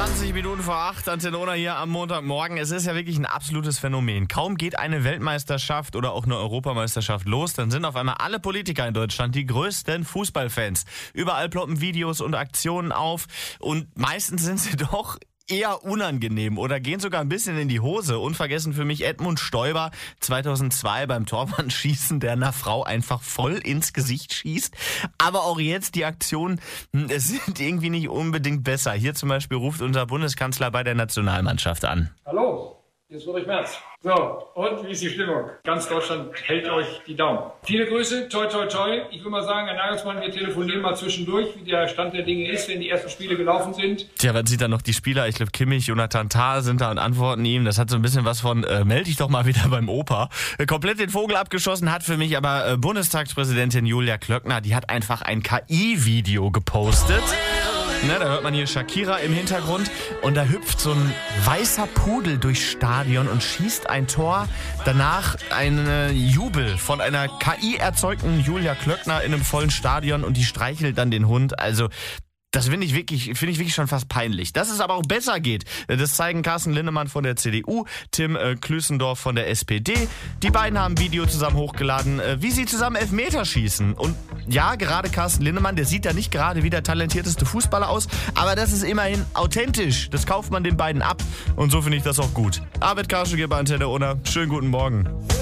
20 Minuten vor 8, Antenne Unna hier am Montagmorgen. Es ist ja wirklich ein absolutes Phänomen. Kaum geht eine Weltmeisterschaft oder auch eine Europameisterschaft los, dann sind auf einmal alle Politiker in Deutschland die größten Fußballfans. Überall ploppen Videos und Aktionen auf und meistens sind sie doch eher unangenehm oder gehen sogar ein bisschen in die Hose. Unvergessen für mich Edmund Stoiber 2002 beim Torwandschießen, der einer Frau einfach voll ins Gesicht schießt. Aber auch jetzt die Aktionen sind irgendwie nicht unbedingt besser. Hier zum Beispiel ruft unser Bundeskanzler bei der Nationalmannschaft an. Hallo, hier ist Friedrich Merz. So, und wie ist die Stimmung? Ganz Deutschland hält euch die Daumen. Viele Grüße, toi toi toi. Ich will mal sagen, Herr Nagelsmann, wir telefonieren mal zwischendurch, wie der Stand der Dinge ist, wenn die ersten Spiele gelaufen sind. Tja, man sieht dann noch die Spieler, ich glaube Kimmich, Jonathan Tah sind da und antworten ihm. Das hat so ein bisschen was von, melde dich doch mal wieder beim Opa. Komplett den Vogel abgeschossen hat für mich aber Bundestagspräsidentin Julia Klöckner, die hat einfach ein KI-Video gepostet. Ne, da hört man hier Shakira im Hintergrund und da hüpft so ein weißer Pudel durchs Stadion und schießt ein Tor. Danach ein Jubel von einer KI erzeugten Julia Klöckner in einem vollen Stadion und die streichelt dann den Hund. Also das finde ich wirklich schon fast peinlich. Dass es aber auch besser geht, das zeigen Carsten Linnemann von der CDU, Tim Klüssendorf von der SPD. Die beiden haben ein Video zusammen hochgeladen, wie sie zusammen Elfmeter schießen. Und ja, gerade Carsten Linnemann, der sieht ja nicht gerade wie der talentierteste Fußballer aus, aber das ist immerhin authentisch. Das kauft man den beiden ab und so finde ich das auch gut. Arvid Karschuk hier bei Antenne Unna. Schönen guten Morgen.